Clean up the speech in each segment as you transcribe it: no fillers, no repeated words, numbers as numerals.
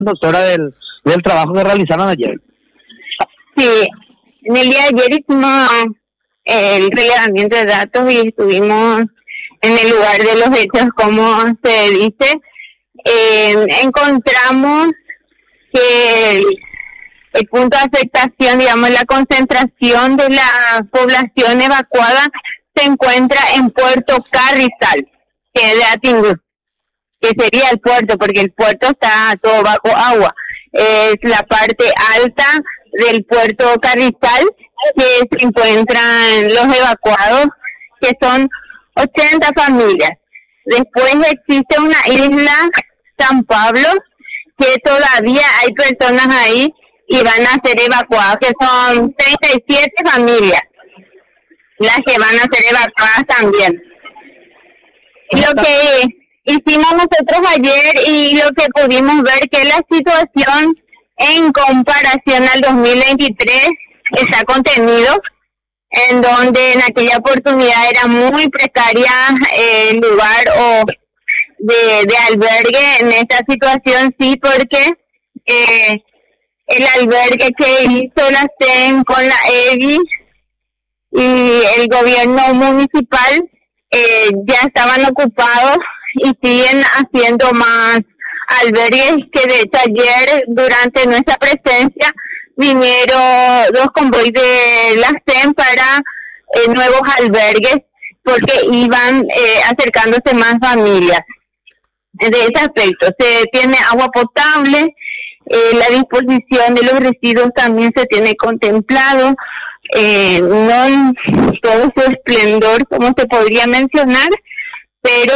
doctora, del trabajo que realizaron ayer. Sí, en el día de ayer hicimos el relevamiento de datos y estuvimos en el lugar de los hechos, como se dice. Encontramos que el punto de afectación, digamos, la concentración de la población evacuada se encuentra en Puerto Carrizal, que es de Atingus, que sería el puerto, porque el puerto está todo bajo agua. Es la parte alta del Puerto Carrizal, que se encuentran los evacuados, que son 80 familias. Después existe una isla, San Pablo, que todavía hay personas ahí y van a ser evacuadas, que son 37 familias las que van a ser evacuadas también. Lo que hicimos nosotros ayer y lo que pudimos ver, que la situación en comparación al 2023 está contenido, en donde en aquella oportunidad era muy precaria el lugar o de albergue. En esta situación sí, porque el albergue que hizo la CEN con la EBI y el gobierno municipal ya estaban ocupados y siguen haciendo más albergues, que de hecho ayer durante nuestra presencia vinieron 2 convoys de la CEN para nuevos albergues, porque iban acercándose más familias. De ese aspecto, se tiene agua potable, la disposición de los residuos también se tiene contemplado, no en todo su esplendor como se podría mencionar, pero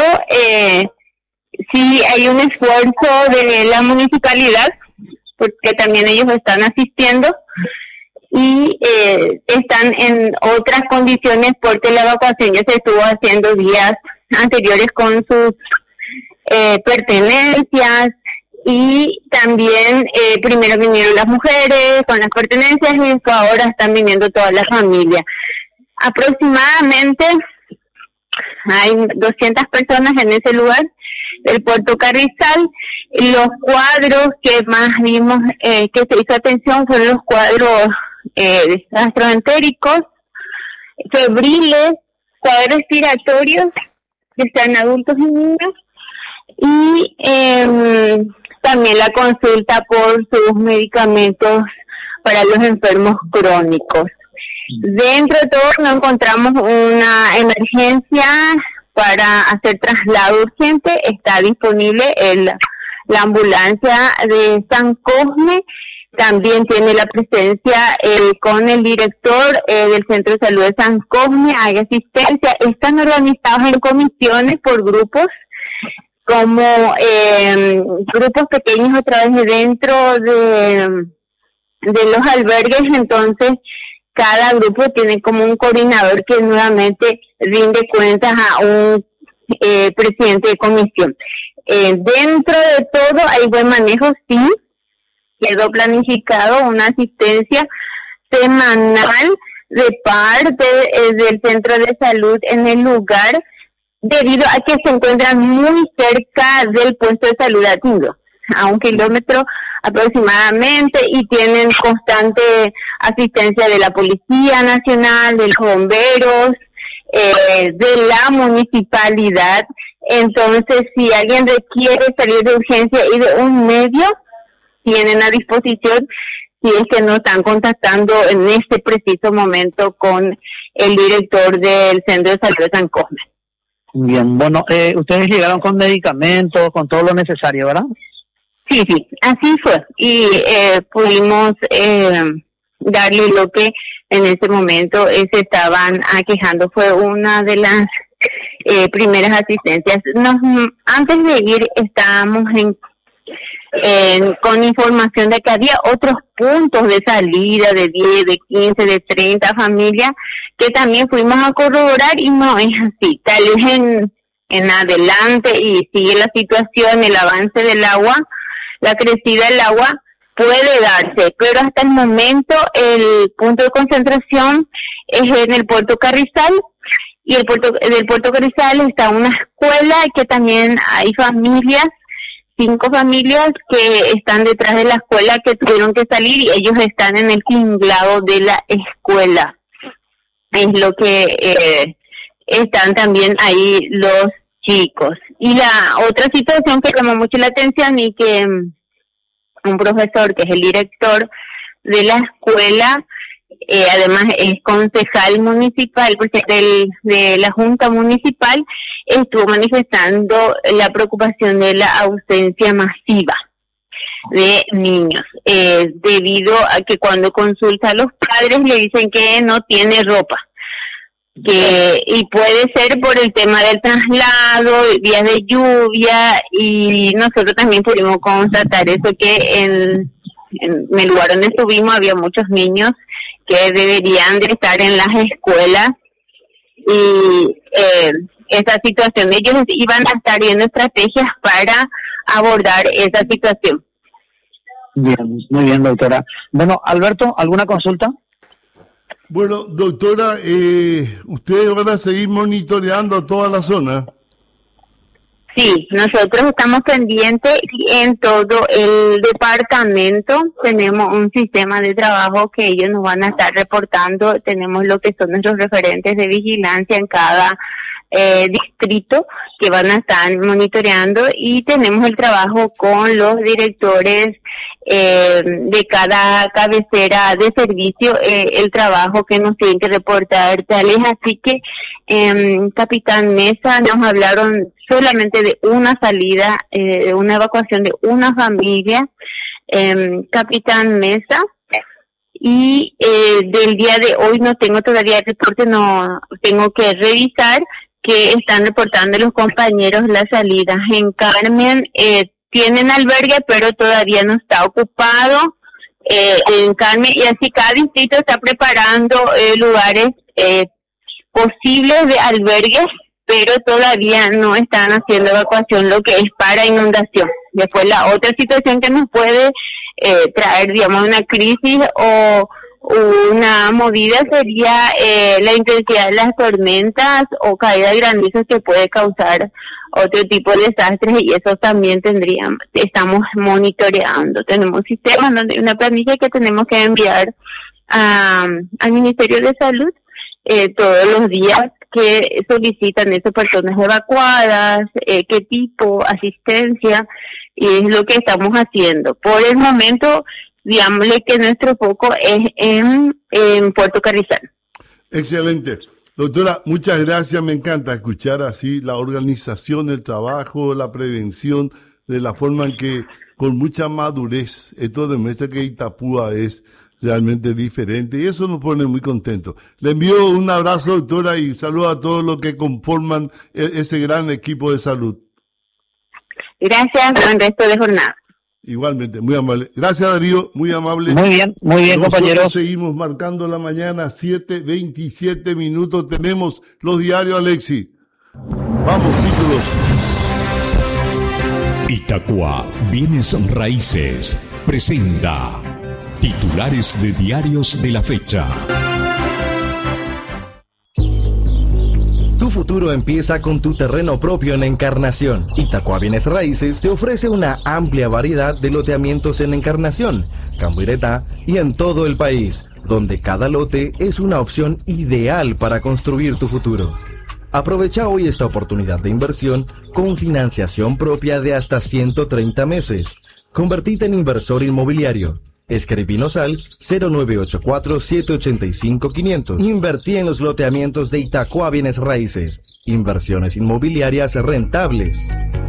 sí hay un esfuerzo de la municipalidad, porque también ellos están asistiendo y están en otras condiciones, porque la evacuación ya se estuvo haciendo días anteriores con sus pertenencias, y también primero vinieron las mujeres con las pertenencias y después ahora están viniendo todas las familias. Aproximadamente hay 200 personas en ese lugar del Puerto Carrizal. Los cuadros que más vimos que se hizo atención fueron los cuadros gastroentéricos, febriles, cuadros respiratorios, que sean adultos y niños, y también la consulta por sus medicamentos para los enfermos crónicos. Dentro de todo no encontramos una emergencia para hacer traslado urgente. Está disponible la ambulancia de San Cosme. También tiene la presencia con el director del Centro de Salud de San Cosme. Hay asistencia. Están organizados en comisiones por grupos, como grupos pequeños otra vez dentro de los albergues. Entonces cada grupo tiene como un coordinador que nuevamente rinde cuentas a un presidente de comisión. Dentro de todo hay buen manejo, sí. Quedó planificado una asistencia semanal de parte del centro de salud en el lugar, debido a que se encuentran muy cerca del puesto de salud Atingo, a 1 kilómetro aproximadamente, y tienen constante asistencia de la Policía Nacional, de los bomberos, de la municipalidad. Entonces, si alguien requiere salir de urgencia y de un medio, tienen a disposición, si es que no están contactando en este preciso momento con el director del Centro de Salud de San Cosme. Bien, bueno, ustedes llegaron con medicamentos, con todo lo necesario, ¿verdad? Sí, así fue. Y pudimos darle lo que en ese momento se estaban aquejando. Fue una de las primeras asistencias. Antes de ir estábamos con información de que había otros puntos de salida de 10, de 15, de 30 familias, que también fuimos a corroborar y no es así. Tal vez en adelante y sigue la situación, el avance del agua, la crecida del agua puede darse, pero hasta el momento el punto de concentración es en el Puerto Carrizal, y del Puerto Carrizal está una escuela que también hay familias 5 familias que están detrás de la escuela que tuvieron que salir y ellos están en el tinglado de la escuela. Es lo que están también ahí los chicos. Y la otra situación que llamó mucho la atención y que un profesor que es el director de la escuela, además es concejal municipal, de la Junta Municipal, estuvo manifestando la preocupación de la ausencia masiva de niños, debido a que cuando consulta a los padres le dicen que no tiene ropa, y puede ser por el tema del traslado, días de lluvia, y nosotros también pudimos constatar eso, que en el lugar donde estuvimos había muchos niños que deberían de estar en las escuelas, y esa situación, ellos iban a estar viendo estrategias para abordar esa situación. Bien, muy bien, doctora. Bueno, Alberto, ¿alguna consulta? Bueno, doctora, ¿ustedes van a seguir monitoreando toda la zona? Sí, nosotros estamos pendientes y en todo el departamento tenemos un sistema de trabajo que ellos nos van a estar reportando. Tenemos lo que son nuestros referentes de vigilancia en cada distrito que van a estar monitoreando, y tenemos el trabajo con los directores de cada cabecera de servicio, el trabajo que nos tienen que reportar tales. Así que Capitán Mesa, nos hablaron solamente de una salida, de una evacuación de una familia, Capitán Mesa, y del día de hoy no tengo todavía el reporte, no tengo que revisar que están reportando los compañeros las salidas. En Carmen tienen albergue, pero todavía no está ocupado en Carmen, y así cada distrito está preparando lugares posibles de albergues, pero todavía no están haciendo evacuación, lo que es para inundación. Después la otra situación que nos puede traer, digamos, una crisis o una movida sería la intensidad de las tormentas o caída de granizo, que puede causar otro tipo de desastres, y eso también estamos monitoreando. Tenemos un sistema donde una planilla que tenemos que enviar al Ministerio de Salud todos los días, que solicitan esas personas evacuadas, qué tipo, asistencia, y es lo que estamos haciendo. Por el momento, digámosle que nuestro foco es en Puerto Carrizal. Excelente. Doctora, muchas gracias. Me encanta escuchar así la organización, el trabajo, la prevención, de la forma en que con mucha madurez esto demuestra que Itapúa es realmente diferente, y eso nos pone muy contentos. Le envío un abrazo, doctora, y saludo a todos los que conforman ese gran equipo de salud. Gracias, buen resto de jornada. Igualmente, muy amable. Gracias, Darío, muy amable. Muy bien, compañeros. Nosotros seguimos marcando la mañana, 7:27 minutos. Tenemos los diarios, Alexi. Vamos, títulos. Itacua Bienes Raíces presenta titulares de diarios de la fecha. Tu futuro empieza con tu terreno propio en Encarnación. Itacua Bienes Raíces te ofrece una amplia variedad de loteamientos en Encarnación, Cambuiretá y en todo el país, donde cada lote es una opción ideal para construir tu futuro. Aprovecha hoy esta oportunidad de inversión con financiación propia de hasta 130 meses. Convertite en inversor inmobiliario. Escribinos al 0984-785-500. Invertí en los loteamientos de Itacua Bienes Raíces. Inversiones inmobiliarias rentables.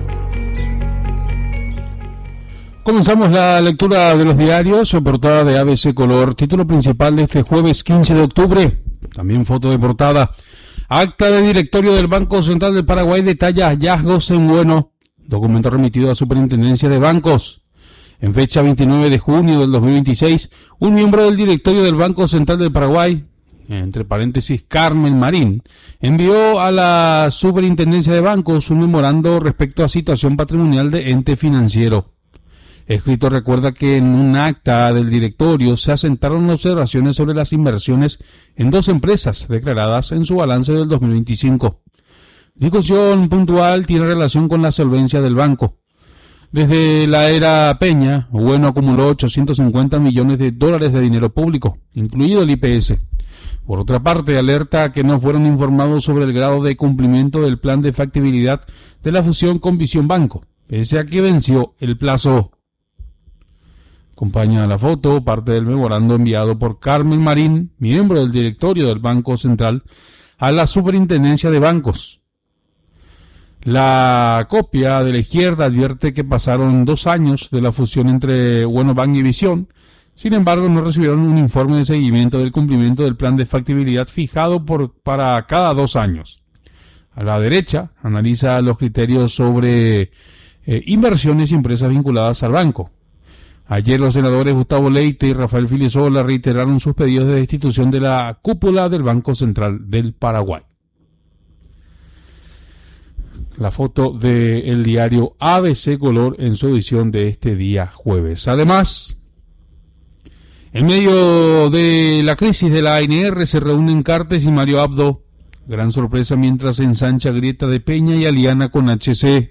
Comenzamos la lectura de los diarios, portada de ABC Color, título principal de este jueves 15 de octubre, también foto de portada. Acta de directorio del Banco Central del Paraguay detalla hallazgos en Bueno, documento remitido a Superintendencia de Bancos. En fecha 29 de junio del 2026, un miembro del directorio del Banco Central del Paraguay, entre paréntesis Carmen Marín, envió a la Superintendencia de Bancos un memorando respecto a situación patrimonial de ente financiero. Escrito recuerda que en un acta del directorio se asentaron observaciones sobre las inversiones en 2 empresas declaradas en su balance del 2025. Discusión puntual tiene relación con la solvencia del banco. Desde la era Peña, Bueno acumuló 850 millones de dólares de dinero público, incluido el IPS. Por otra parte, alerta que no fueron informados sobre el grado de cumplimiento del plan de factibilidad de la fusión con Visión Banco, pese a que venció el plazo. Acompaña la foto parte del memorando enviado por Carmen Marín, miembro del directorio del Banco Central, a la Superintendencia de Bancos. La copia de la izquierda advierte que pasaron 2 años de la fusión entre Bueno Bank y Visión. Sin embargo, no recibieron un informe de seguimiento del cumplimiento del plan de factibilidad fijado para cada 2 años. A la derecha, analiza los criterios sobre inversiones y empresas vinculadas al banco. Ayer los senadores Gustavo Leite y Rafael Filisola reiteraron sus pedidos de destitución de la cúpula del Banco Central del Paraguay. La foto del diario ABC Color en su edición de este día jueves. Además, en medio de la crisis de la ANR se reúnen Cartes y Mario Abdo. Gran sorpresa mientras se ensancha grieta de Peña y Aliana con HC.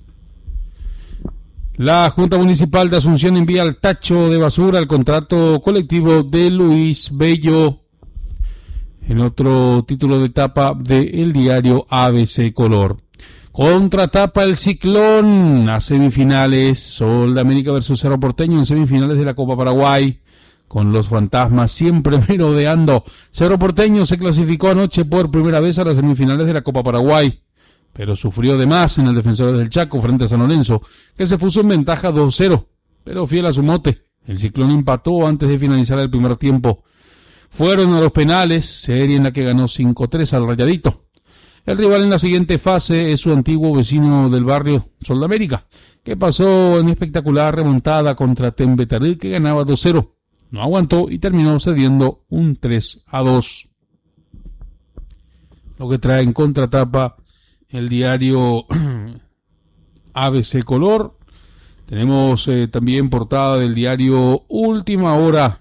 La Junta Municipal de Asunción envía al tacho de basura el contrato colectivo de Luis Bello. En otro título de tapa del diario ABC Color. Contratapa el Ciclón a semifinales. Sol de América versus Cerro Porteño en semifinales de la Copa Paraguay. Con los fantasmas siempre merodeando. Cerro Porteño se clasificó anoche por primera vez a las semifinales de la Copa Paraguay, pero sufrió de más en el Defensores del Chaco frente a San Lorenzo, que se puso en ventaja 2-0, pero fiel a su mote. El Ciclón empató antes de finalizar el primer tiempo. Fueron a los penales, serie en la que ganó 5-3 al Rayadito. El rival en la siguiente fase es su antiguo vecino del barrio, Sol de América, que pasó en espectacular remontada contra Tembetarí, que ganaba 2-0. No aguantó y terminó cediendo un 3-2. Lo que trae en contratapa el diario ABC Color. Tenemos también portada del diario Última Hora.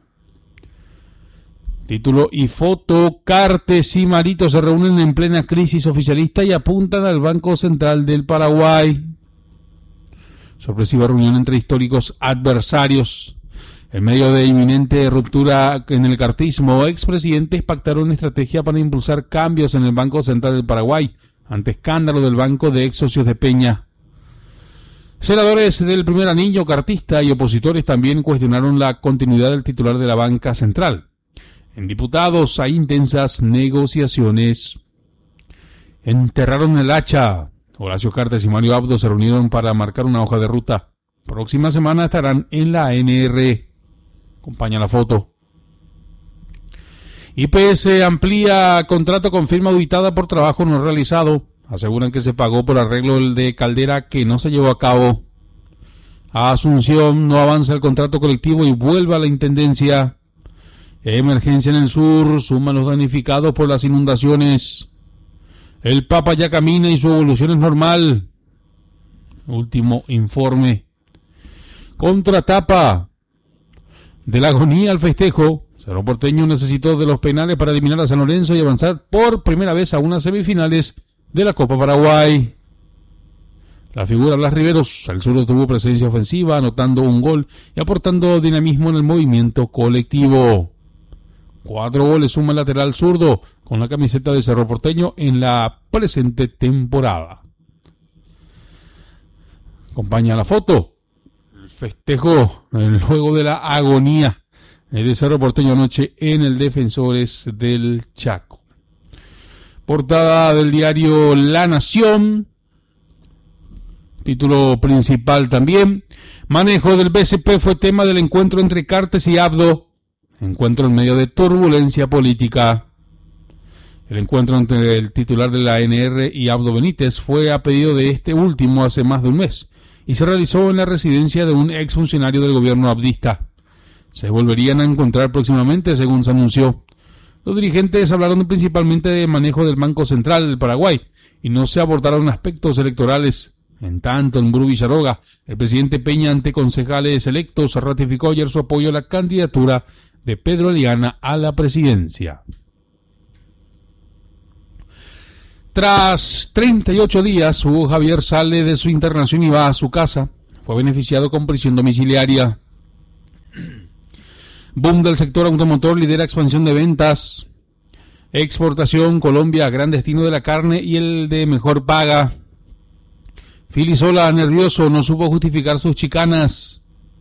Título y foto: Cartes y Marito se reúnen en plena crisis oficialista y apuntan al Banco Central del Paraguay. Sorpresiva reunión entre históricos adversarios. En medio de inminente ruptura en el cartismo, expresidentes pactaron una estrategia para impulsar cambios en el Banco Central del Paraguay, ante escándalo del banco de ex socios de Peña. Senadores del primer anillo cartista y opositores también cuestionaron la continuidad del titular de la banca central. En diputados hay intensas negociaciones. Enterraron el hacha. Horacio Cartes y Mario Abdo se reunieron para marcar una hoja de ruta. Próxima semana estarán en la ANR. Acompaña la foto. IPS amplía contrato con firma auditada por trabajo no realizado. Aseguran que se pagó por arreglo de caldera que no se llevó a cabo. A Asunción no avanza el contrato colectivo y vuelve a la intendencia. Emergencia en el sur, suman los damnificados por las inundaciones. El Papa ya camina y su evolución es normal. Último informe. Contratapa. De la agonía al festejo. Cerro Porteño necesitó de los penales para eliminar a San Lorenzo y avanzar por primera vez a unas semifinales de la Copa Paraguay. La figura Blas Riveros, el zurdo, tuvo presencia ofensiva, anotando un gol y aportando dinamismo en el movimiento colectivo. 4 goles suma el lateral zurdo con la camiseta de Cerro Porteño en la presente temporada. Acompaña la foto. El festejo, el juego de la agonía de Cerro Porteño anoche en el Defensores del Chaco. Portada del diario La Nación. Título principal también. Manejo del BCP fue tema del encuentro entre Cartes y Abdo. Encuentro en medio de turbulencia política. El encuentro entre el titular de la ANR y Abdo Benítez fue a pedido de este último hace más de un mes y se realizó en la residencia de un exfuncionario del gobierno abdista. Se volverían a encontrar próximamente, según se anunció. Los dirigentes hablaron principalmente de manejo del Banco Central del Paraguay y no se abordaron aspectos electorales. En tanto, en Buru Villaroga, el presidente Peña, ante concejales electos, ratificó ayer su apoyo a la candidatura de Pedro Aliana a la presidencia. Tras 38 días, Hugo Javier sale de su internación y va a su casa. fue beneficiado con prisión domiciliaria. Boom del sector automotor lidera expansión de ventas. Exportación, Colombia, gran destino de la carne y el de mejor paga. Filisola, nervioso, no supo justificar sus chicanas.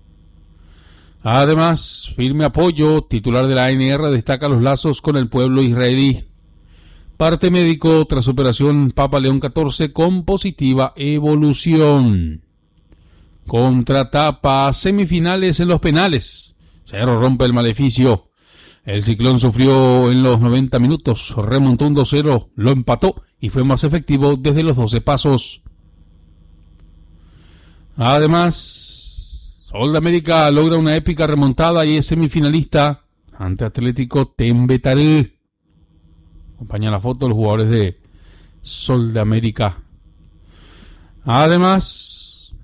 Además, firme apoyo, titular de la ANR destaca los lazos con el pueblo israelí. Parte médico tras operación Papa León XIV con positiva evolución. Contratapa, semifinales en los penales. Cerro rompe el maleficio. El Ciclón sufrió en los 90 minutos, remontó un 2-0, lo empató y fue más efectivo desde los 12 pasos. Además, Sol de América logra una épica remontada y es semifinalista ante Atlético Tembetaré. Acompaña la foto los jugadores de Sol de América. Además,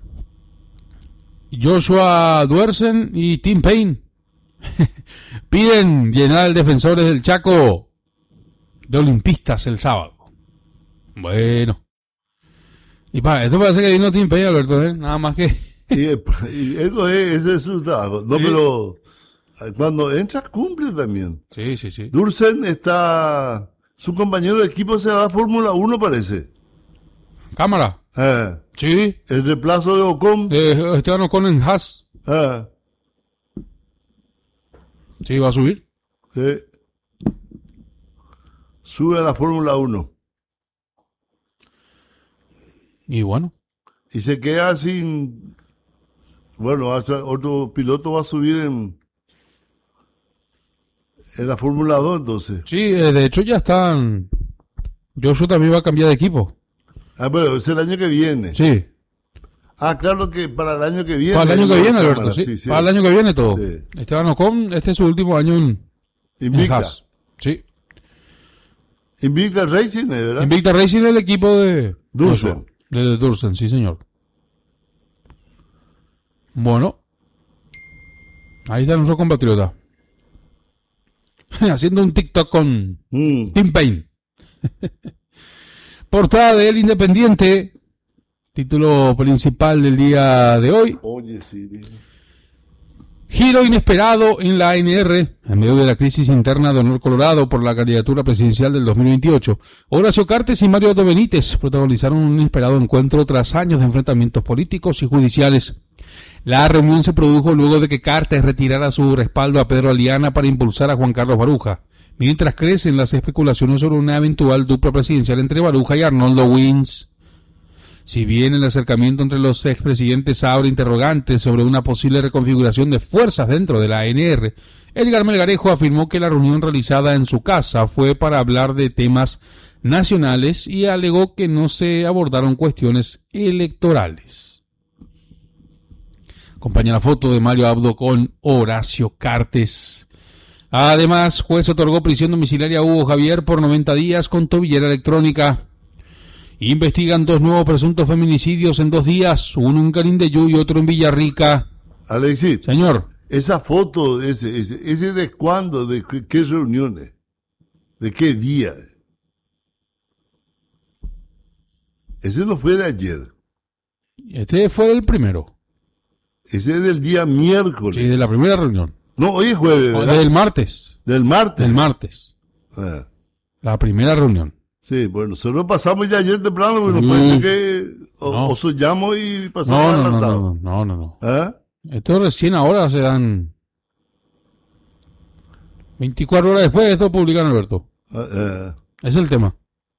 Joshua Duersen y Tim Payne piden llenar el Defensores del Chaco de olimpistas el sábado. Bueno. Y esto parece que vino Tim Payne, Alberto, ¿eh? Nada más que... y ese es su trabajo. No, sí. Pero cuando entra cumple también. Sí, sí, sí. Dursen está... Su compañero de equipo será la Fórmula 1, parece. ¿Cámara? Sí. El reemplazo de Ocon. Esteban Ocon en Haas. Sí, va a subir. Sí. Sube a la Fórmula 1. Y bueno. Y se queda sin... Bueno, otro piloto va a subir en la Fórmula 2, entonces. Sí, de hecho ya están... Joshua también va a cambiar de equipo. Pero es el año que viene. Sí. Claro que para el año que viene. Para el año que viene, Alberto, sí. Para el año que viene todo. Sí. Esteban Ocon, este es su último año en Haas. Sí. Invicta Racing, ¿verdad? Invicta Racing es el equipo de Dursen. De Dursen, sí, señor. Bueno. Ahí está nuestro compatriota. Haciendo un TikTok con Tim Payne. Portada de El Independiente. Título principal del día de hoy. Oye, sí. Giro inesperado en la ANR, en medio de la crisis interna de Honor Colorado por la candidatura presidencial del 2028. Horacio Cartes y Mario Otto Benítez protagonizaron un inesperado encuentro tras años de enfrentamientos políticos y judiciales. La reunión se produjo luego de que Cartes retirara su respaldo a Pedro Aliana para impulsar a Juan Carlos Baruja, mientras crecen las especulaciones sobre una eventual dupla presidencial entre Baruja y Arnoldo Wins. Si bien el acercamiento entre los expresidentes abre interrogantes sobre una posible reconfiguración de fuerzas dentro de la ANR, Edgar Melgarejo afirmó que la reunión realizada en su casa fue para hablar de temas nacionales y alegó que no se abordaron cuestiones electorales. Acompaña la foto de Mario Abdo con Horacio Cartes. Además, juez otorgó prisión domiciliaria a Hugo Javier por 90 días con tobillera electrónica. Investigan 2 nuevos presuntos feminicidios en 2 días, uno en Carindeyú y otro en Villarrica. Alexis. Señor. Esa foto, ese de cuándo, de qué reuniones, de qué día. Ese no fue de ayer. Este fue el primero. Ese es del día miércoles. Sí, de la primera reunión. No, hoy es jueves, ¿verdad? Del martes. Del martes. Del martes. La primera reunión. Sí, bueno, nosotros pasamos ya ayer temprano, porque no puede ser que o soñamos y pasamos adelantado. No. Esto recién ahora se dan 24 horas después de esto publican, Alberto. Es el tema.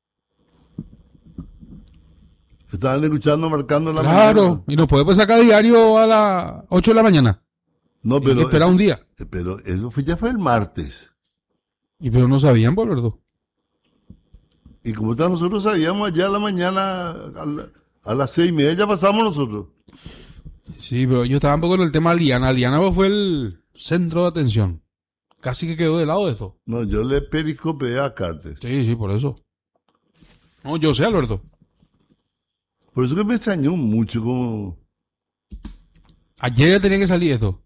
Estaban escuchando, marcando la mañana. Claro, y nos puede sacar diario a las 8 de la mañana. No, pero... Hay que esperar un día. Pero eso ya fue el martes. Pero no sabían, Alberto. Y como tal, nosotros sabíamos allá a la mañana, a las 6:30, ya pasamos nosotros. Sí, pero yo estaba un poco en el tema Aliana. Aliana fue el centro de atención. Casi que quedó de lado de esto. No, yo le periscopeé a Cartes. Sí, por eso. No, yo sé, Alberto. Por eso que me extrañó mucho, como... Ayer ya tenía que salir esto.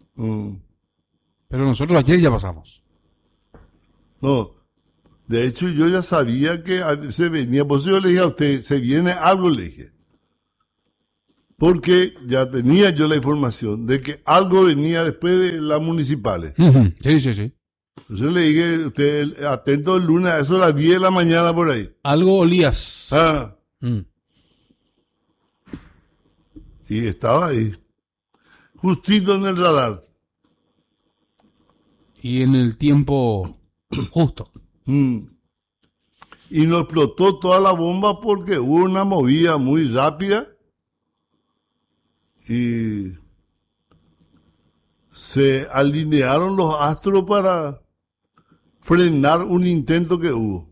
Pero nosotros ayer ya pasamos. No, de hecho yo ya sabía que se venía. Por eso yo le dije a usted, se viene algo, le dije. porque ya tenía yo la información de que algo venía después de las municipales. Uh-huh. Sí. Entonces le dije, usted atento el lunes, a eso a las 10 de la mañana por ahí. Algo olías. Y estaba ahí, justito en el radar. Y en el tiempo justo. Y nos explotó toda la bomba porque hubo una movida muy rápida y se alinearon los astros para frenar un intento que hubo.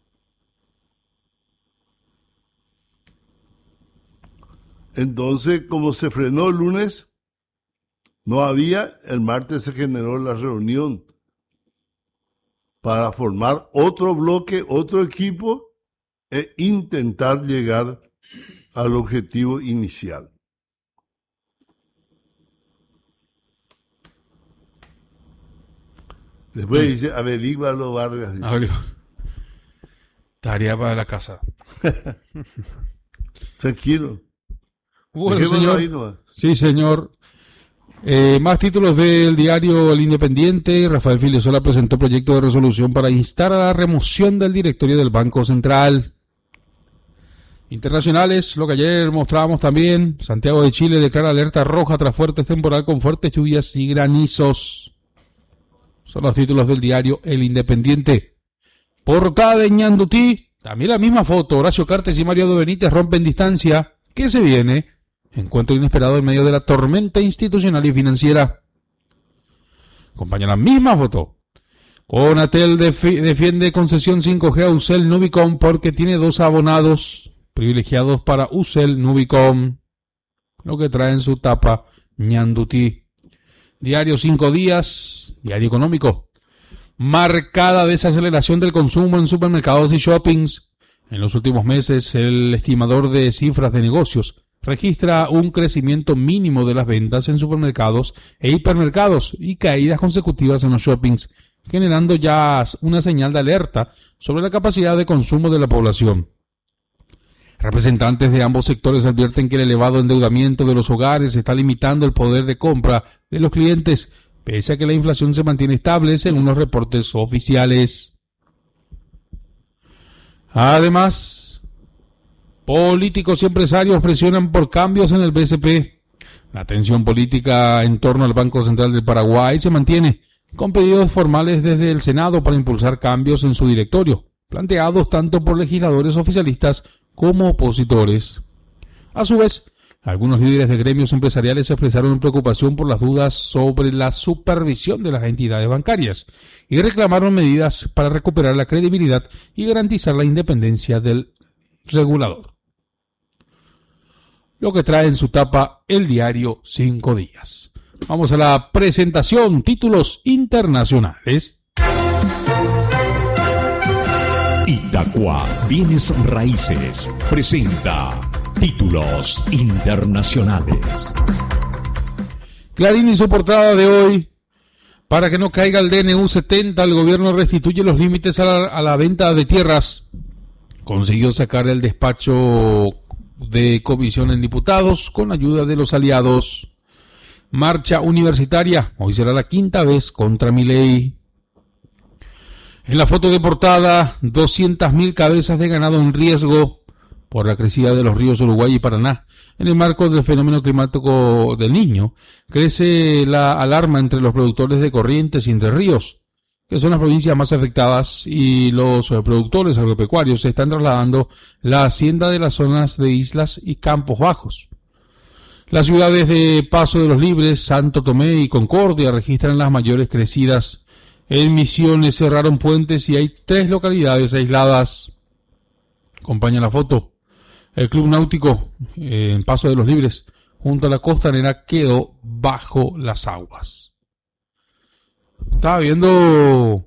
Entonces, como se frenó el lunes, no había, el martes se generó la reunión para formar otro bloque, otro equipo e intentar llegar al objetivo inicial. Después dice, averígualo, Vargas. Tarea para la casa. Tranquilo. Bueno, señor. Sí, señor. Más títulos del diario El Independiente. Rafael Filesola presentó proyecto de resolución para instar a la remoción del directorio del Banco Central. Internacionales, lo que ayer mostrábamos también. Santiago de Chile declara alerta roja tras fuertes temporal con fuertes lluvias y granizos. Son los títulos del diario El Independiente. Portada de Ñandutí. También la misma foto. Horacio Cartes y Mario de Benítez rompen distancia. ¿Qué se viene? Encuentro inesperado en medio de la tormenta institucional y financiera. Acompaña la misma foto. Conatel defiende concesión 5G a Ucel Nubicom porque tiene 2 abonados privilegiados para Ucel Nubicom. Lo que trae en su tapa Ñandutí. Diario 5 días. Diario económico. Marcada desaceleración del consumo en supermercados y shoppings. En los últimos meses, el estimador de cifras de negocios registra un crecimiento mínimo de las ventas en supermercados e hipermercados y caídas consecutivas en los shoppings, generando ya una señal de alerta sobre la capacidad de consumo de la población. Representantes de ambos sectores advierten que el elevado endeudamiento de los hogares está limitando el poder de compra de los clientes, pese a que la inflación se mantiene estable según los reportes oficiales. Además, políticos y empresarios presionan por cambios en el BCP. La tensión política en torno al Banco Central del Paraguay se mantiene, con pedidos formales desde el Senado para impulsar cambios en su directorio, planteados tanto por legisladores oficialistas como opositores. A su vez, algunos líderes de gremios empresariales expresaron preocupación por las dudas sobre la supervisión de las entidades bancarias y reclamaron medidas para recuperar la credibilidad y garantizar la independencia del regulador. Lo que trae en su tapa el diario 5 días. Vamos a la presentación, títulos internacionales. Itacua Bienes Raíces presenta títulos internacionales. Clarín y su portada de hoy. Para que no caiga el DNU 70, el gobierno restituye los límites a la venta de tierras. Consiguió sacar el despacho de comisión en diputados con ayuda de los aliados. Marcha universitaria. Hoy será la 5ª vez contra Milei. En la foto de portada, 200.000 cabezas de ganado en riesgo por la crecida de los ríos Uruguay y Paraná. En el marco del fenómeno climático del Niño, crece la alarma entre los productores de Corrientes y Entre Ríos, que son las provincias más afectadas, y los productores agropecuarios se están trasladando la hacienda de las zonas de islas y campos bajos. Las ciudades de Paso de los Libres, Santo Tomé y Concordia registran las mayores crecidas. En Misiones cerraron puentes y hay 3 localidades aisladas. Acompaña la foto. El Club Náutico en Paso de los Libres, junto a la costanera, quedó bajo las aguas. Estaba viendo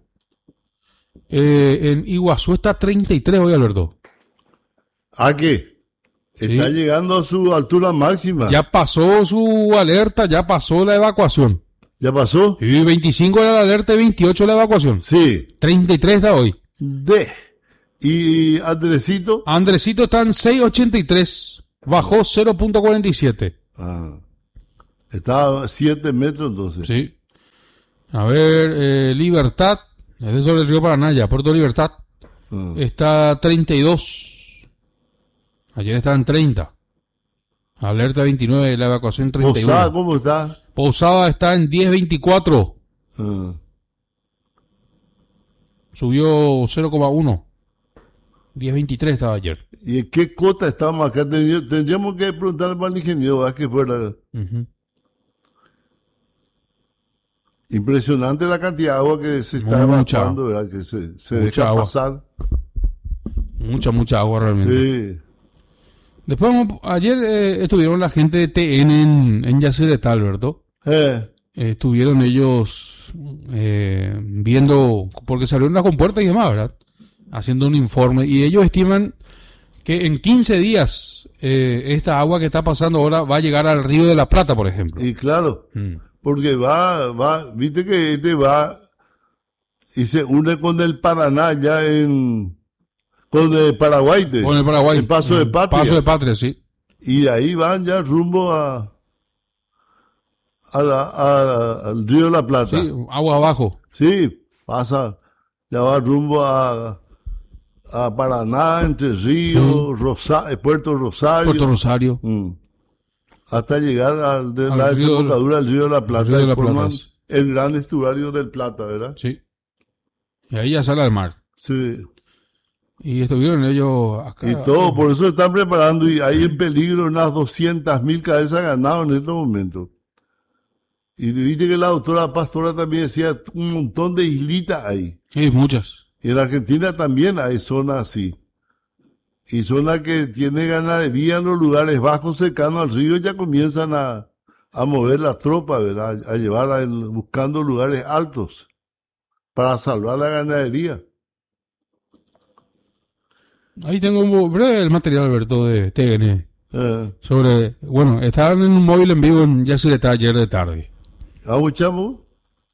en Iguazú está 33 hoy, Alberto. ¿A qué? Está llegando a su altura máxima. Ya pasó su alerta, ya pasó la evacuación. ¿Ya pasó? Y 25 era la alerta y 28 la evacuación. Sí. 33 da hoy. ¿Y Andresito? Andresito está en 683. Bajó 0.47. Ah. Estaba a 7 metros entonces. Sí. A ver, Libertad, es de sobre el río Paraná, ya, Puerto Libertad, está 32. Ayer estaba en 30. Alerta 29, la evacuación 31. Posada, ¿cómo está? Posada está en 10.24. Subió 0.1. 10.23 estaba ayer. ¿Y en qué cota estamos acá? Tendríamos que preguntarle al ingeniero, ¿verdad? Que fuera. Impresionante la cantidad de agua que se está evacuando, ¿verdad? Que se deja agua pasar. Mucha agua realmente. Sí. Después, ayer estuvieron la gente de TN en Yacyretá, Alberto. Estuvieron ellos viendo, porque se abrieron las compuertas y demás, ¿verdad? Haciendo un informe. Y ellos estiman que en 15 días esta agua que está pasando ahora va a llegar al Río de la Plata, por ejemplo. Y claro, porque viste que va y se une con el Paraná ya con el Paraguay. Con el Paraguay. El Paso de Patria. Paso de Patria, sí. Y de ahí van ya rumbo al Río de la Plata. Sí, agua abajo. Sí, ya va rumbo a Paraná, Entre Ríos, Puerto Rosario. Hasta llegar a la desembocadura del Río de la Plata. Río de la Plata. El gran estuario del Plata, ¿verdad? Sí. Y ahí ya sale al mar. Sí. Y estuvieron ellos acá. Y todo, por eso están preparando y hay en peligro unas 200.000 cabezas de ganado en estos momentos. Y viste que la doctora Pastora también decía un montón de islitas ahí. Sí, muchas. Y en Argentina también hay zonas así. Y zonas que tiene ganadería en los lugares bajos cercanos al río ya comienzan a mover la tropa, ¿verdad? A llevarla buscando lugares altos para salvar la ganadería. Ahí tengo el material, Alberto, de TN. Sobre, bueno, estaban en un móvil en vivo en Yacyretá ayer de tarde. ¿Vamos, chamo?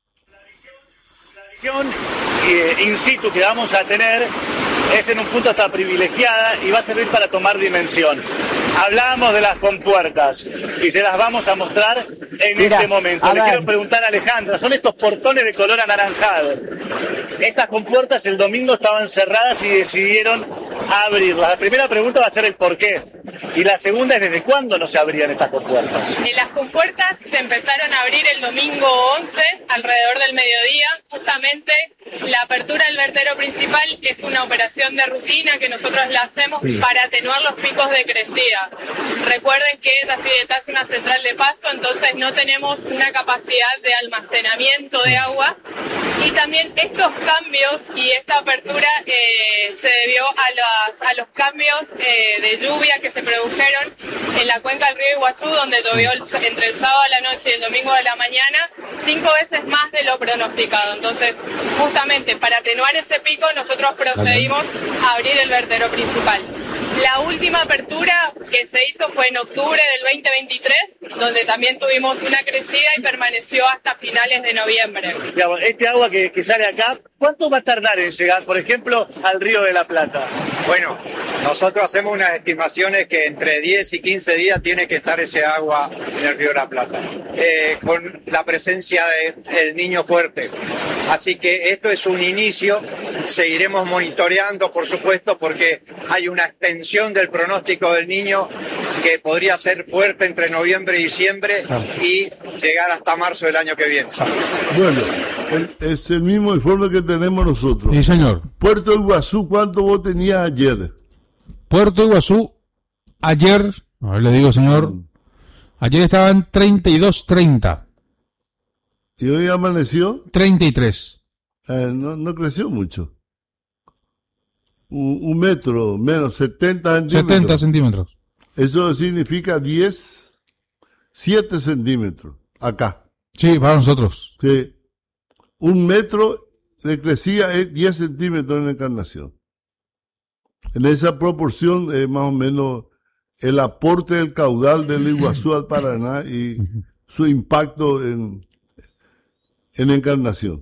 La visión in situ que vamos a tener es en un punto hasta privilegiada y va a servir para tomar dimensión. Hablábamos de las compuertas y se las vamos a mostrar en este momento. Le quiero preguntar a Alejandra, son estos portones de color anaranjado. Estas compuertas el domingo estaban cerradas y decidieron abrirlas. La primera pregunta va a ser el por qué. Y la segunda es ¿desde cuándo no se abrían estas compuertas? Las compuertas se empezaron a abrir el domingo 11, alrededor del mediodía. Justamente la apertura del vertedero principal es una operación de rutina que nosotros la hacemos para atenuar los picos de crecida. Recuerden que Yacyretá es una central de pasto, entonces no tenemos una capacidad de almacenamiento de agua. Y también estos cambios y esta apertura se debió a los cambios de lluvia que se produjeron en la cuenca del río Iguazú, donde llovió entre el sábado a la noche y el domingo a la mañana 5 veces más de lo pronosticado. Entonces, justamente para atenuar ese pico, nosotros procedimos a abrir el vertedero principal. La última apertura que se hizo fue en octubre del 2023, donde también tuvimos una crecida y permaneció hasta finales de noviembre. Este agua que sale acá, ¿cuánto va a tardar en llegar, por ejemplo, al Río de la Plata? Bueno, nosotros hacemos unas estimaciones que entre 10 y 15 días tiene que estar ese agua en el Río de la Plata, con la presencia del Niño fuerte. Así que esto es un inicio, seguiremos monitoreando, por supuesto, porque hay una extensión del pronóstico del Niño que podría ser fuerte entre noviembre y diciembre y llegar hasta marzo del año que viene. Bueno, es el mismo informe que tenemos nosotros. Sí, señor. Puerto Iguazú, ¿cuánto vos tenías ayer? Puerto Iguazú, ayer, a ver, le digo, señor, ayer estaba en 32.30. ¿Y hoy amaneció? 33. No creció mucho. Un metro menos, 70 centímetros. 70 centímetros. Eso significa 7 centímetros acá. Sí, para nosotros. Sí. Un metro de crecía es 10 centímetros en la Encarnación. En esa proporción es más o menos el aporte del caudal del Iguazú al Paraná y su impacto en Encarnación.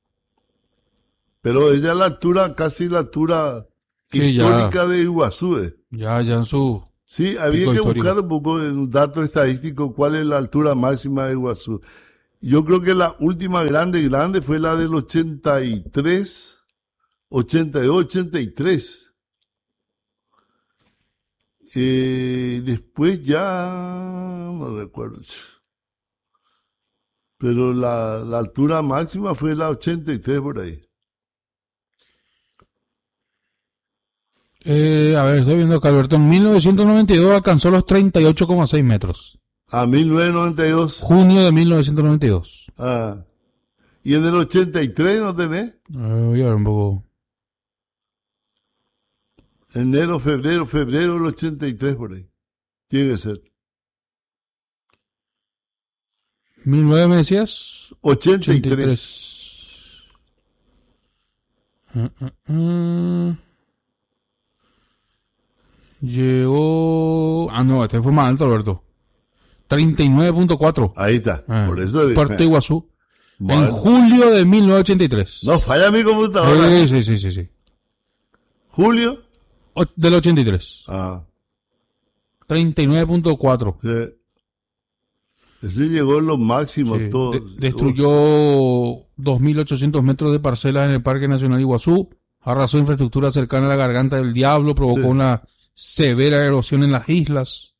Pero ella casi la altura histórica de Iguazú. Ya en su Sí, había Pico que histórico. buscar un poco en un dato estadístico cuál es la altura máxima de Iguazú. Yo creo que la última grande fue la del 83, 82, 83. Después ya no recuerdo. Pero la altura máxima fue la 83 por ahí. A ver, estoy viendo acá, Alberto. En 1992 alcanzó los 38,6 metros. A 1992. Junio de 1992. Ah. ¿Y en el 83 no tenés? Voy a ver un poco. Enero, febrero del 83 por ahí. Tiene que ser. 1900 me decías. 83. Llegó. Ah, no, este fue más alto, Alberto. 39.4. Ahí está. Por eso dije. Puerto Iguazú. Bueno. En julio de 1983. No falla mi computadora. Sí. ¿Julio? Del 83. Ah. 39.4. Sí. Ese llegó en lo máximo. Sí. Todo. Destruyó 2.800 metros de parcelas en el Parque Nacional Iguazú. Arrasó infraestructura cercana a la Garganta del Diablo. Provocó una severa erosión en las islas.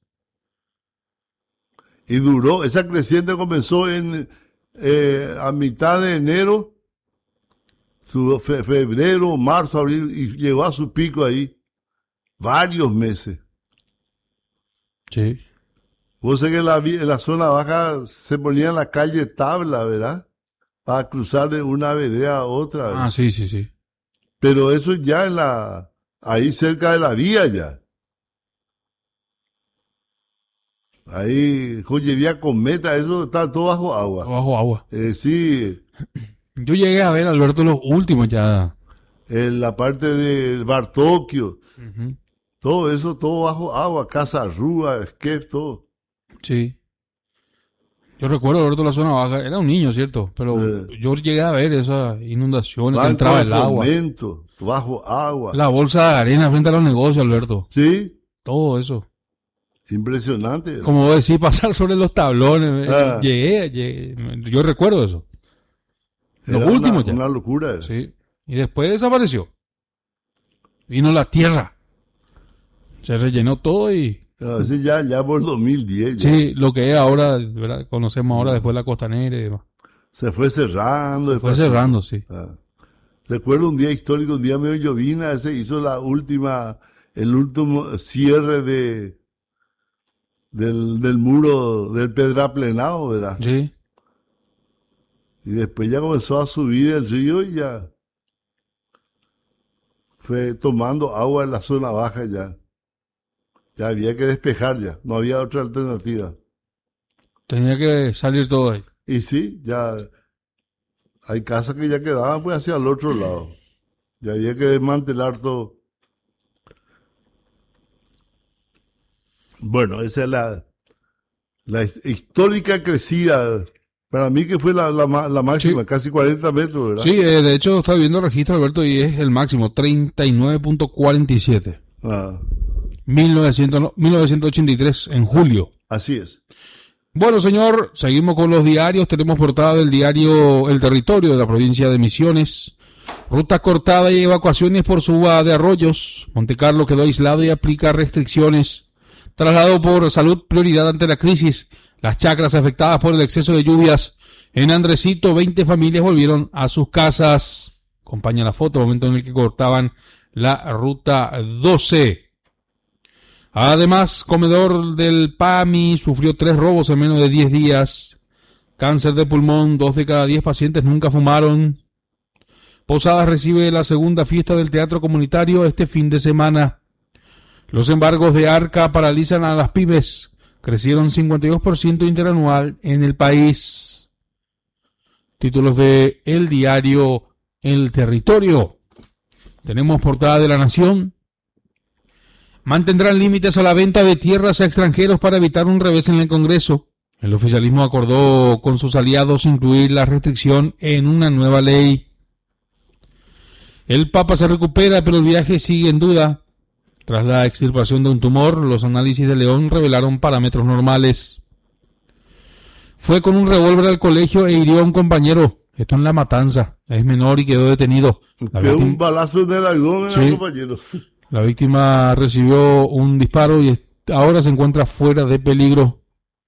Y duró. Esa creciente comenzó a mitad de enero. Febrero, marzo, abril. Y llegó a su pico ahí. Varios meses. Sí. Vos sabés que en la zona baja se ponía en la calle tabla, ¿verdad? Para cruzar de una vereda a otra. ¿verdad? Ah, sí. Pero eso ya ahí cerca de la vía ya. Ahí, joyería Cometa, eso está todo bajo agua. Bajo agua. Sí. Yo llegué a ver, Alberto, los últimos ya. En la parte del Bartoquio. Uh-huh. Todo eso, todo bajo agua. Casa Rúa, Esquef, todo. Sí. Yo recuerdo, Alberto, la zona baja. Era un niño, ¿cierto? Pero yo llegué a ver esas inundaciones. Banco Entraba de el agua. Fomento, bajo agua. La bolsa de arena frente a los negocios, Alberto. Sí. Todo eso. Impresionante. Como vos decís, pasar sobre los tablones. Llegué. Yo recuerdo eso. Los últimos ya. Una locura. Era. Sí. Y después desapareció. Vino la tierra. Se rellenó todo y... Así ya por 2010. Ya. Sí, lo que es ahora, ¿verdad? Conocemos ahora después la costanera y demás. Se fue cerrando. Se fue cerrando, sí. Recuerdo un día histórico, un día medio llovina, se hizo el último cierre del muro del Pedraplenado, ¿verdad? Sí. Y después ya comenzó a subir el río y ya fue tomando agua en la zona baja ya. Ya había que despejar ya, no había otra alternativa. Tenía que salir todo ahí. Y sí, ya hay casas que ya quedaban pues hacia el otro lado. Ya había que desmantelar todo. Bueno, esa es la histórica crecida. Para mí que fue la máxima, sí. Casi 40 metros, ¿verdad? Sí, de hecho está viendo el registro, Alberto, y es el máximo, 39.47. 1983, en julio. Así es. Bueno, señor, seguimos con los diarios. Tenemos portada del diario El Territorio de la provincia de Misiones. Ruta cortada y evacuaciones por suba de arroyos. Montecarlo quedó aislado y aplica restricciones. Traslado por salud, prioridad ante la crisis. Las chacras afectadas por el exceso de lluvias. En Andresito, 20 familias volvieron a sus casas. Acompaña la foto, momento en el que cortaban la ruta 12. Además, comedor del PAMI sufrió 3 robos en menos de 10 días. Cáncer de pulmón, 2 de cada 10 pacientes nunca fumaron. Posadas recibe la segunda fiesta del teatro comunitario este fin de semana. Los embargos de Arca paralizan a las pymes. Crecieron 52% interanual en el país. Títulos de El Diario El Territorio. Tenemos portada de La Nación. Mantendrán límites a la venta de tierras a extranjeros para evitar un revés en el Congreso. El oficialismo acordó con sus aliados incluir la restricción en una nueva ley. El Papa se recupera, pero el viaje sigue en duda. Tras la extirpación de un tumor, los análisis de León revelaron parámetros normales. Fue con un revólver al colegio e hirió a un compañero. Esto en La Matanza. Es menor y quedó detenido. Pegó un balazo en el abdomen al compañero. La víctima recibió un disparo y ahora se encuentra fuera de peligro.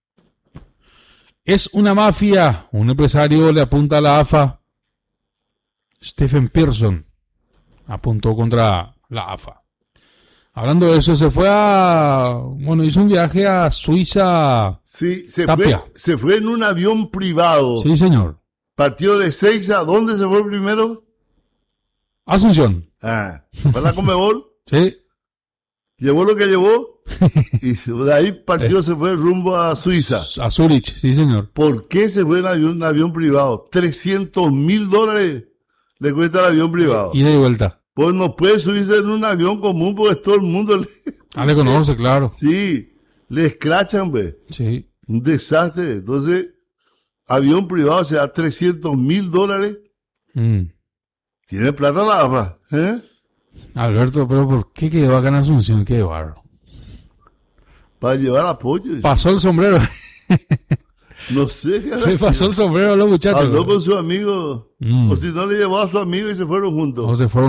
Es una mafia. Un empresario le apunta a la AFA. Stephen Pearson apuntó contra la AFA. Hablando de eso, hizo un viaje a Suiza. Sí, se fue en un avión privado. Sí, señor. Partió de Seiza. ¿Dónde se fue primero? Asunción. ¿Fue la Conmebol? Sí. Llevó lo que llevó y de ahí partió, se fue rumbo a Suiza. A Zurich, sí, señor. ¿Por qué se fue en un avión privado? $300,000 le cuesta el avión privado. Ida y vuelta. Pues no puede subirse en un avión común porque todo el mundo le conoce, claro. Sí, le escrachan, pues. Sí. Un desastre. Entonces, avión privado se da $300,000. Tiene plata la AFA, Alberto, pero ¿por qué quedó acá en Asunción? Qué barro. Para llevar apoyo. Pasó el sombrero. No sé qué le pasó el sombrero a los muchachos. Habló con su amigo. O si no, le llevó a su amigo y se fueron juntos.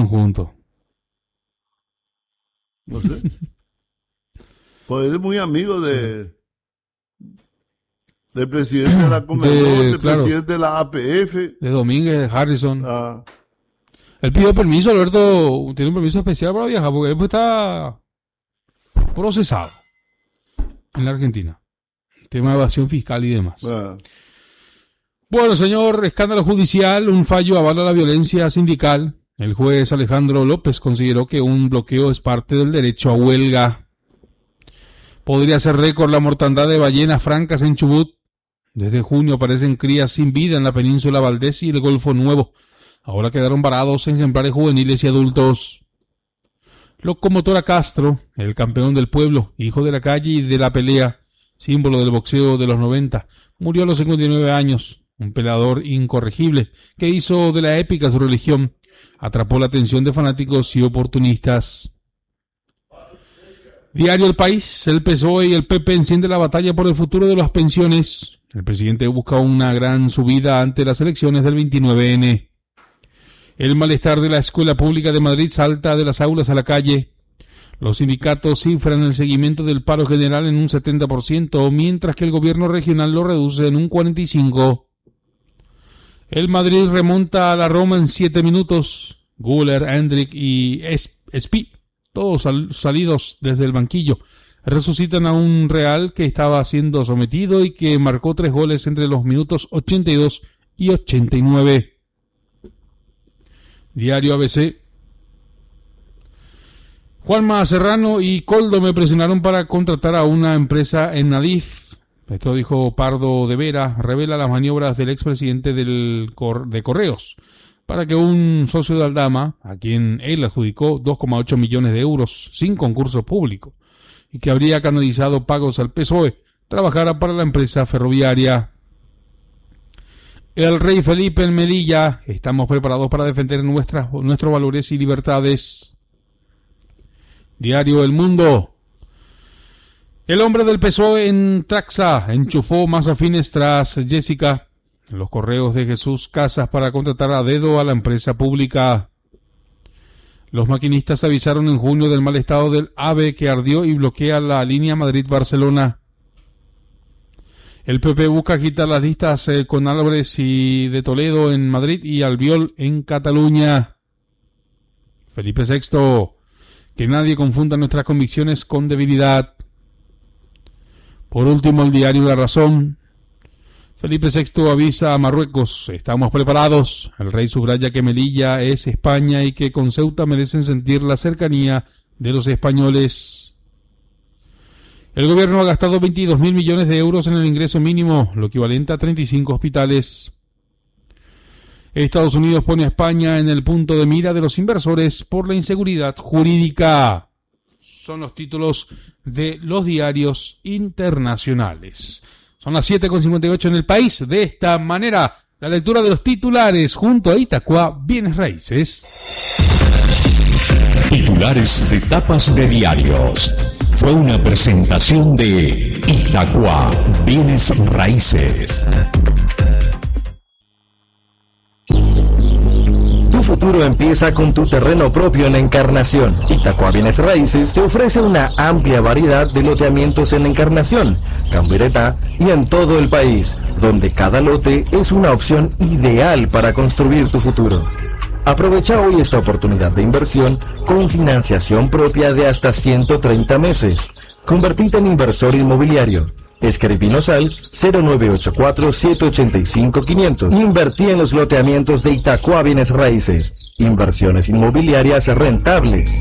No sé. Pues él es muy amigo del presidente de la Conmebol, presidente de la APF. De Domínguez, de Harrison. Él pidió permiso, Alberto, tiene un permiso especial para viajar, porque él está procesado en la Argentina. Tema de evasión fiscal y demás. Bueno, señor, escándalo judicial, un fallo avala la violencia sindical. El juez Alejandro López consideró que un bloqueo es parte del derecho a huelga. Podría ser récord la mortandad de ballenas francas en Chubut. Desde junio aparecen crías sin vida en la península Valdés y el Golfo Nuevo. Ahora quedaron varados ejemplares juveniles y adultos. Locomotora Castro, el campeón del pueblo, hijo de la calle y de la pelea, símbolo del boxeo de los 90, murió a los 59 años. Un peleador incorregible que hizo de la épica su religión. Atrapó la atención de fanáticos y oportunistas. Diario El País, el PSOE y el PP encienden la batalla por el futuro de las pensiones. El presidente busca una gran subida ante las elecciones del 29N. El malestar de la Escuela Pública de Madrid salta de las aulas a la calle. Los sindicatos cifran el seguimiento del paro general en un 70%, mientras que el gobierno regional lo reduce en un 45%. El Madrid remonta a la Roma en 7 minutos. Güler, Endrick y Espí, todos salidos desde el banquillo, resucitan a un Real que estaba siendo sometido y que marcó 3 goles entre los minutos 82 y 89. Diario ABC. Juanma Serrano y Coldo me presionaron para contratar a una empresa en Nadif. Esto dijo Pardo de Vera, revela las maniobras del expresidente de Correos para que un socio de Aldama, a quien él adjudicó 2,8 millones de euros sin concurso público y que habría canalizado pagos al PSOE, trabajara para la empresa ferroviaria. El rey Felipe en Melilla, estamos preparados para defender nuestros valores y libertades. Diario El Mundo. El hombre del PSOE en Traxa enchufó más afines tras Jessica. Los correos de Jesús Casas para contratar a dedo a la empresa pública. Los maquinistas avisaron en junio del mal estado del AVE que ardió y bloquea la línea Madrid-Barcelona. El PP busca quitar las listas con Álvarez y de Toledo en Madrid y Albiol en Cataluña. Felipe VI. Que nadie confunda nuestras convicciones con debilidad. Por último, el diario La Razón. Felipe VI avisa a Marruecos, estamos preparados. El rey subraya que Melilla es España y que con Ceuta merecen sentir la cercanía de los españoles. El gobierno ha gastado 22.000 millones de euros en el ingreso mínimo, lo equivalente a 35 hospitales. Estados Unidos pone a España en el punto de mira de los inversores por la inseguridad jurídica. Son los títulos de los diarios internacionales. Son las 7:58 en El País. De esta manera, la lectura de los titulares junto a Itacua Bienes Raíces. Titulares de tapas de diarios. Fue una presentación de Itacua Bienes Raíces. Tu futuro empieza con tu terreno propio en Encarnación. Itacua Bienes Raíces te ofrece una amplia variedad de loteamientos en Encarnación, Cambuireta y en todo el país, donde cada lote es una opción ideal para construir tu futuro. Aprovecha hoy esta oportunidad de inversión con financiación propia de hasta 130 meses. Convertite en inversor inmobiliario. Escribinos al 0984-785-500. Invertí en los loteamientos de Itacua Bienes Raíces. Inversiones inmobiliarias rentables.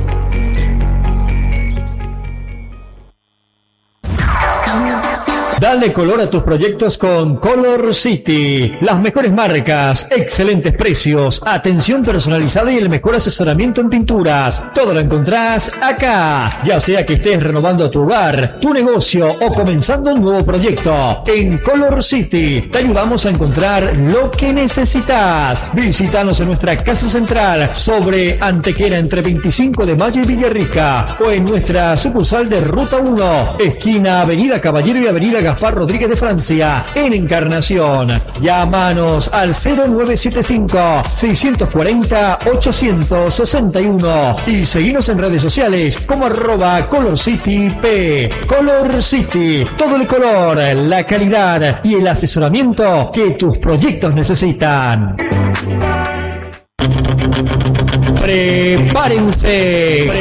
Dale color a tus proyectos con Color City. Las mejores marcas, excelentes precios, atención personalizada y el mejor asesoramiento en pinturas. Todo lo encontrás acá. Ya sea que estés renovando tu hogar, tu negocio o comenzando un nuevo proyecto. En Color City te ayudamos a encontrar lo que necesitas. Visítanos en nuestra casa central sobre Antequera entre 25 de Mayo y Villarrica, o en nuestra sucursal de Ruta 1, esquina Avenida Caballero y Avenida Gaspar Rodríguez de Francia, en Encarnación. Llámanos al 0975-640-861 y seguinos en redes sociales como @ColorCityP. Color City, todo el color, la calidad y el asesoramiento que tus proyectos necesitan. Prepárense.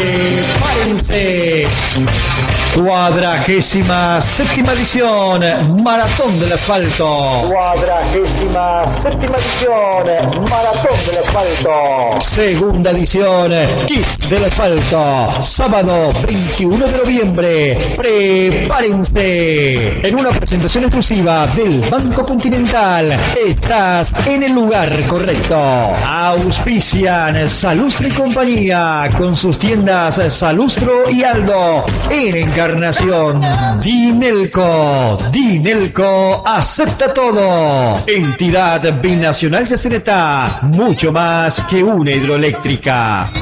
47ª edición Maratón del Asfalto. 47ª edición Maratón del Asfalto. Segunda edición Kit del Asfalto. Sábado 21 de noviembre. Prepárense. En una presentación exclusiva del Banco Continental. Estás en el lugar correcto. Auspician Salustro y compañía con sus tiendas Salustro y Aldo en Encarnación. Dinelco acepta todo. Entidad binacional Yacyretá, mucho más que una hidroeléctrica.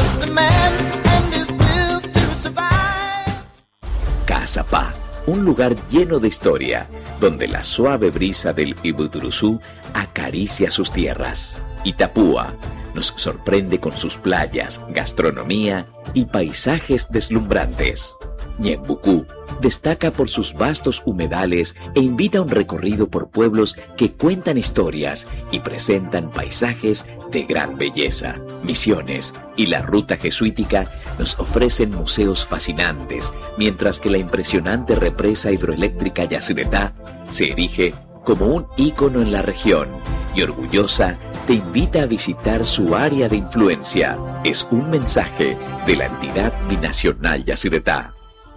Cazapá, un lugar lleno de historia, donde la suave brisa del Ibuturuzú acaricia sus tierras. Itapúa nos sorprende con sus playas, gastronomía y paisajes deslumbrantes. Ñembucú destaca por sus vastos humedales e invita a un recorrido por pueblos que cuentan historias y presentan paisajes de gran belleza. Misiones y la ruta jesuítica nos ofrecen museos fascinantes, mientras que la impresionante represa hidroeléctrica Yacyretá se erige como un ícono en la región y orgullosa te invita a visitar su área de influencia. Es un mensaje de la entidad binacional Yacyretá.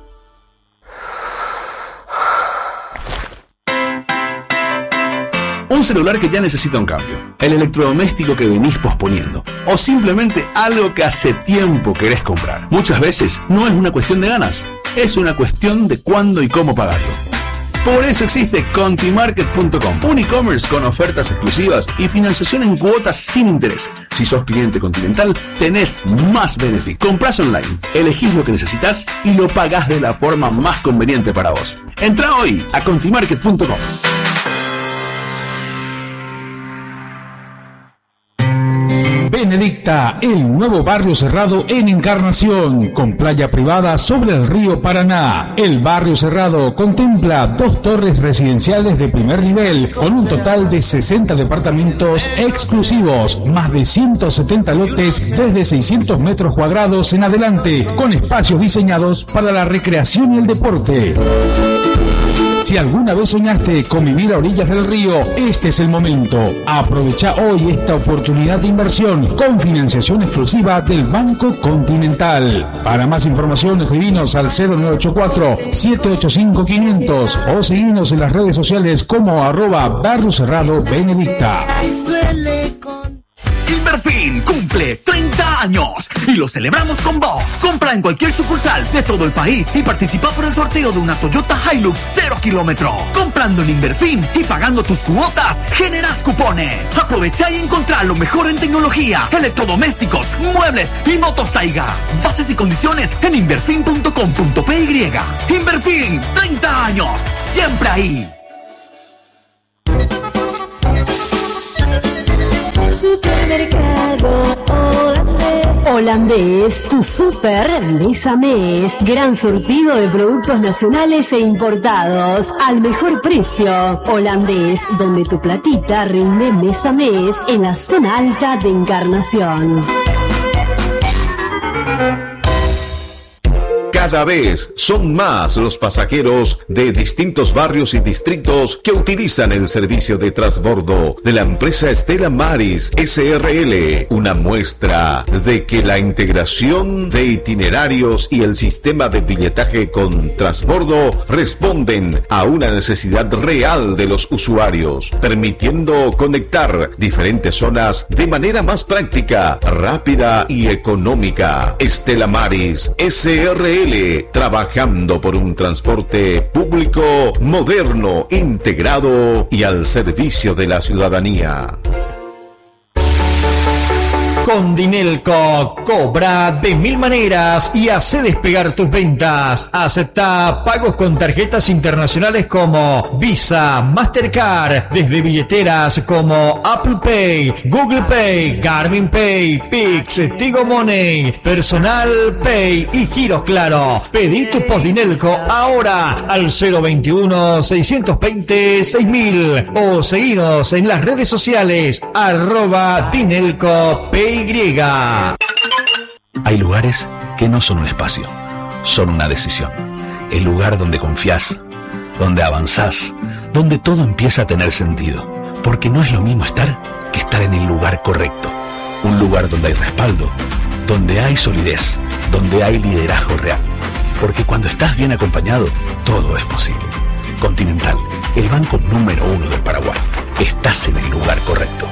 Un celular que ya necesita un cambio, el electrodoméstico que venís posponiendo, o simplemente algo que hace tiempo querés comprar. Muchas veces no es una cuestión de ganas, es una cuestión de cuándo y cómo pagarlo. Por eso existe Contimarket.com, un e-commerce con ofertas exclusivas y financiación en cuotas sin intereses. Si sos cliente Continental, tenés más beneficios. Comprás online, elegís lo que necesitas y lo pagás de la forma más conveniente para vos. Entrá hoy a Contimarket.com. Benedicta, el nuevo barrio cerrado en Encarnación, con playa privada sobre el río Paraná. El barrio cerrado contempla 2 torres residenciales de primer nivel, con un total de 60 departamentos exclusivos, más de 170 lotes desde 600 metros cuadrados en adelante, con espacios diseñados para la recreación y el deporte. Si alguna vez soñaste con vivir a orillas del río, este es el momento. Aprovecha hoy esta oportunidad de inversión con financiación exclusiva del Banco Continental. Para más información, escribinos al 0984-785-500 o seguinos en las redes sociales como @Barrio Cerrado Benedicta. Inverfin cumple 30 años y lo celebramos con vos. Compra en cualquier sucursal de todo el país y participa por el sorteo de una Toyota Hilux 0 kilómetro. Comprando en Inverfin y pagando tus cuotas, generás cupones. Aprovecha y encontrá lo mejor en tecnología, electrodomésticos, muebles y motos Taiga. Bases y condiciones en inverfin.com.py. Inverfin, 30 años, siempre ahí. Supermercado Holandés, tu super mes a mes. Gran surtido de productos nacionales e importados al mejor precio. Holandés, donde tu platita rinde mes a mes en la zona alta de Encarnación. Cada vez son más los pasajeros de distintos barrios y distritos que utilizan el servicio de transbordo de la empresa Stella Maris SRL, una muestra de que la integración de itinerarios y el sistema de billetaje con transbordo responden a una necesidad real de los usuarios, permitiendo conectar diferentes zonas de manera más práctica, rápida y económica. Stella Maris SRL, trabajando por un transporte público, moderno, integrado y al servicio de la ciudadanía. Con Dinelco, cobra de 1000 maneras y hace despegar tus ventas. Acepta pagos con tarjetas internacionales como Visa, Mastercard, desde billeteras como Apple Pay, Google Pay, Garmin Pay, Pix, Tigo Money, Personal Pay y giros Claro. Pedí tu post Dinelco ahora al 021-620-6000 o seguinos en las redes sociales @DinelcoPay. Hay lugares que no son un espacio, son una decisión. El lugar donde confías, donde avanzás, donde todo empieza a tener sentido. Porque no es lo mismo estar que estar en el lugar correcto. Un lugar donde hay respaldo, donde hay solidez, donde hay liderazgo real. Porque cuando estás bien acompañado, todo es posible. Continental, el banco número 1 del Paraguay. Estás en el lugar correcto.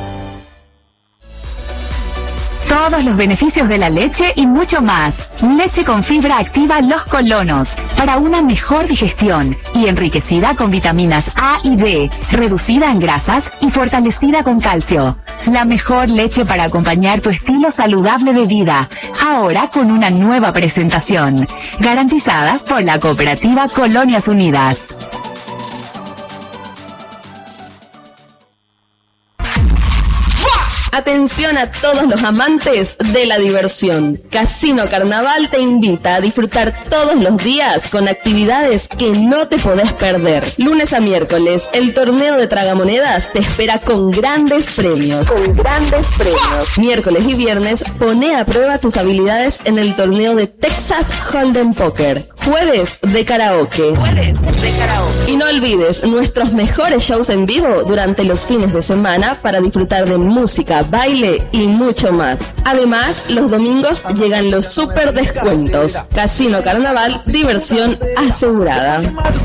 Todos los beneficios de la leche y mucho más. Leche con fibra activa Los Colonos, para una mejor digestión y enriquecida con vitaminas A y D, reducida en grasas y fortalecida con calcio. La mejor leche para acompañar tu estilo saludable de vida, ahora con una nueva presentación, garantizada por la cooperativa Colonias Unidas. Atención a todos los amantes de la diversión. Casino Carnaval te invita a disfrutar todos los días con actividades que no te podés perder. Lunes a miércoles, el torneo de tragamonedas te espera con grandes premios. Miércoles y viernes, pone a prueba tus habilidades en el torneo de Texas Hold'em Poker. Jueves de karaoke. Y no olvides nuestros mejores shows en vivo durante los fines de semana para disfrutar de música, baile y mucho más. Además, los domingos llegan los super descuentos. Casino Carnaval, diversión asegurada.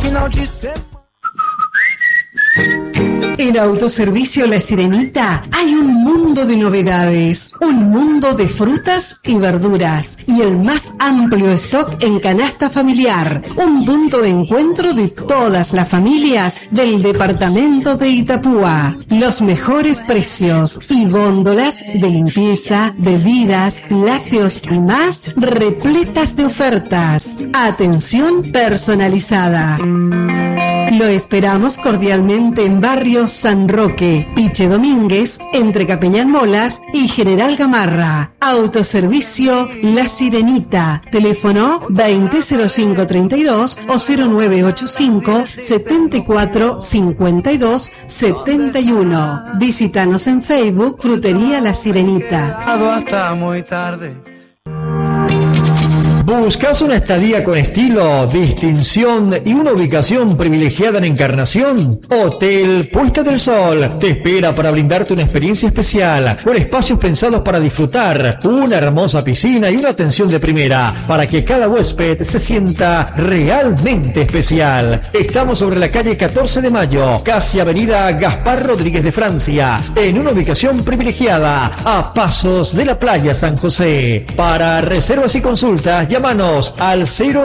En Autoservicio La Sirenita hay un mundo de novedades, un mundo de frutas y verduras y el más amplio stock en canasta familiar, un punto de encuentro de todas las familias del departamento de Itapúa. Los mejores precios y góndolas de limpieza, bebidas, lácteos y más repletas de ofertas. Atención personalizada. Lo esperamos cordialmente en Barrio San Roque, Piche Domínguez, entre Capeñán Molas y General Gamarra. Autoservicio La Sirenita. Teléfono 200532 o 0985 74 52 71. Visítanos en Facebook Frutería La Sirenita. Hasta muy tarde. ¿Buscas una estadía con estilo, distinción y una ubicación privilegiada en Encarnación? Hotel Puesta del Sol te espera para brindarte una experiencia especial, con espacios pensados para disfrutar, una hermosa piscina y una atención de primera, para que cada huésped se sienta realmente especial. Estamos sobre la calle 14 de Mayo, casi avenida Gaspar Rodríguez de Francia, en una ubicación privilegiada, a pasos de la playa San José. Para reservas y consultas, llámanos al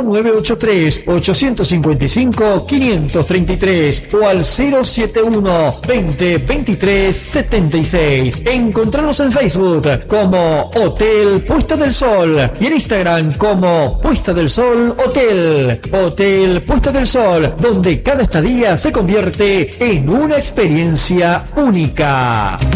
0983-855-533 o al 071-2023-76. Encontrarnos en Facebook como Hotel Puesta del Sol y en Instagram como Puesta del Sol Hotel. Hotel Puesta del Sol, donde cada estadía se convierte en una experiencia única.